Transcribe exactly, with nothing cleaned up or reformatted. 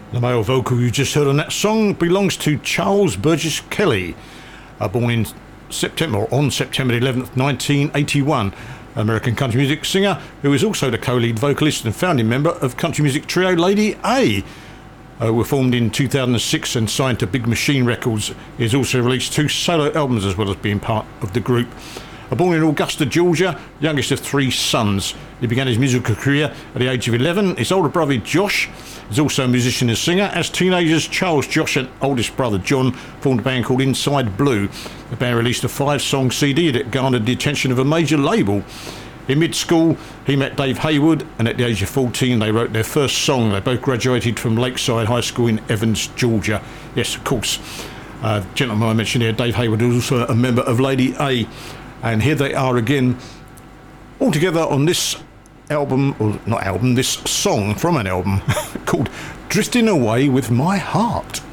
The male vocal you just heard on that song belongs to Charles Burgess Kelly, uh, born in September, or on September eleventh, nineteen eighty-one. American country music singer who is also the co-lead vocalist and founding member of country music trio Lady A. Uh, were formed in two thousand six and signed to Big Machine Records. He has also released two solo albums as well as being part of the group. Uh, born in Augusta, Georgia, youngest of three sons. He began his musical career at the age of eleven. His older brother Josh is also a musician and singer. As teenagers, Charles, Josh and oldest brother John formed a band called Inside Blue. The band released a five-song C D that garnered the attention of a major label. In mid-school, he met Dave Haywood, and at the age of fourteen, they wrote their first song. They both graduated from Lakeside High School in Evans, Georgia. Yes, of course. Uh, the gentleman I mentioned here, Dave Haywood, was also a member of Lady A. And here they are again, all together on this album, or not album, this song from an album called Drifting Away With My Heart.